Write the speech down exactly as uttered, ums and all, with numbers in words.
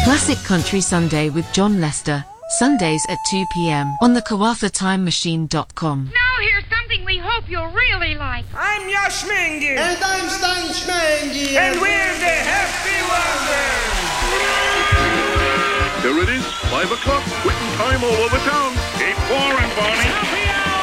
Classic Country Sunday with John Lester, Sundays at two p.m. on the Kawafa Time Machine dot com. Now here's something we hope you'll really like. I'm Yash Mengi. And I'm Stan Schmengi. And we're the Happy Wonders. Here it is, five o'clock, quitting time all over town. Keep pouring, Barney.